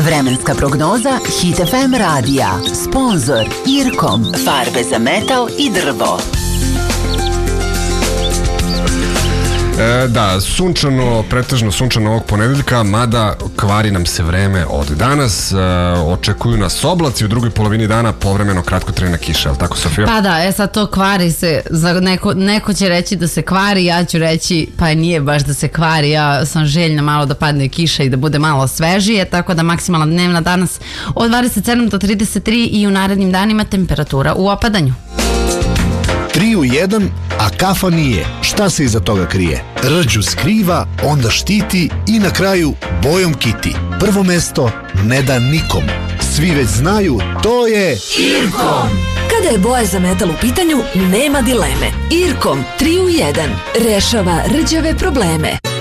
Vremenska prognoza Hit FM radija. Sponzor Irkom. Farbe za metal i drvo. Da, sunčano, pretežno sunčano ovog ponedeljka, mada kvari nam se vreme od danas. Očekuju nas oblaci, u drugoj polovini dana povremeno kratkotrajna kiša, je li tako, Sofija? Pa da, sad to kvari se, neko će reći da se kvari, ja ću reći pa nije baš da se kvari, ja sam željna malo da padne kiša i da bude malo svežije, tako da maksimalna dnevna danas od 27 do 33 i u narednim danima temperatura u opadanju. 3 u 1, a kafa nije. Šta se iza toga krije? Rđu skriva, onda štiti i na kraju bojom kiti. Prvo mesto ne da nikom. Svi već znaju, to je Irkom. Kada je boja za metal u pitanju, nema dileme. Irkom 3 u 1 rešava rđave probleme.